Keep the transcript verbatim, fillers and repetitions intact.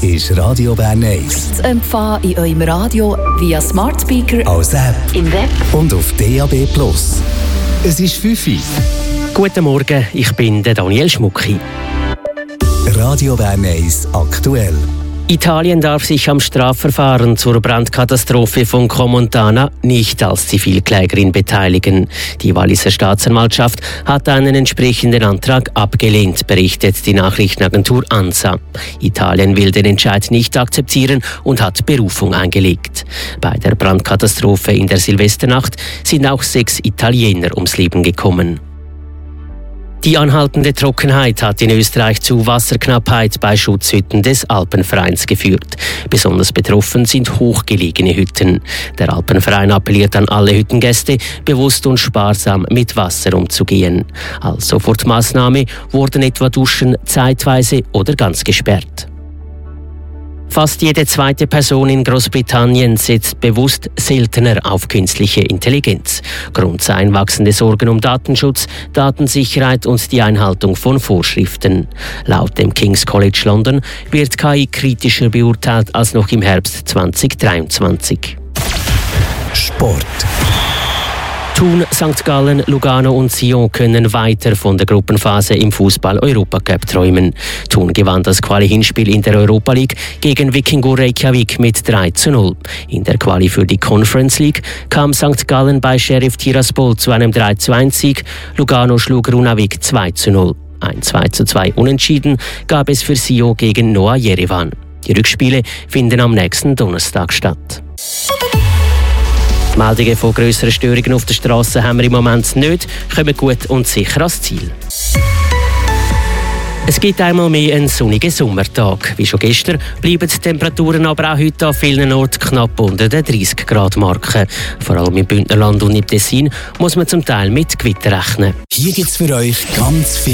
ist Radio Bern eins. Zu empfangen in eurem Radio via Smart Speaker, als App im Web und auf D A B Plus. Es ist fünf Uhr. Guten Morgen, ich bin der Daniel Schmucki. Radio Bern eins aktuell. Italien darf sich am Strafverfahren zur Brandkatastrophe von Crans-Montana nicht als Zivilklägerin beteiligen. Die Walliser Staatsanwaltschaft hat einen entsprechenden Antrag abgelehnt, berichtet die Nachrichtenagentur ANSA. Italien will den Entscheid nicht akzeptieren und hat Berufung eingelegt. Bei der Brandkatastrophe in der Silvesternacht sind auch sechs Italiener ums Leben gekommen. Die anhaltende Trockenheit hat in Österreich zu Wasserknappheit bei Schutzhütten des Alpenvereins geführt. Besonders betroffen sind hochgelegene Hütten. Der Alpenverein appelliert an alle Hüttengäste, bewusst und sparsam mit Wasser umzugehen. Als Sofortmaßnahme wurden etwa Duschen zeitweise oder ganz gesperrt. Fast jede zweite Person in Großbritannien setzt bewusst seltener auf künstliche Intelligenz. Grund seien wachsende Sorgen um Datenschutz, Datensicherheit und die Einhaltung von Vorschriften. Laut dem King's College London wird K I kritischer beurteilt als noch im Herbst zweitausenddreiundzwanzig. Sport. Thun, Sankt Gallen, Lugano und Sion können weiter von der Gruppenphase im Fußball-Europacup träumen. Thun gewann das Quali-Hinspiel in der Europa League gegen Vikingur Reykjavik mit drei zu null. In der Quali für die Conference League kam Sankt Gallen bei Sheriff Tiraspol zu einem drei zu eins Sieg. Lugano schlug Runavik zwei zu null. Ein zwei zu zwei Unentschieden gab es für Sion gegen Noah Yerevan. Die Rückspiele finden am nächsten Donnerstag statt. Meldungen von grösseren Störungen auf der Straße haben wir im Moment nicht, kommen gut und sicher ans Ziel. Es gibt einmal mehr einen sonnigen Sommertag. Wie schon gestern bleiben die Temperaturen aber auch heute an vielen Orten knapp unter der dreißig Grad Marke. Vor allem im Bündnerland und im Tessin muss man zum Teil mit Gewitter rechnen. Hier gibt's für euch ganz viel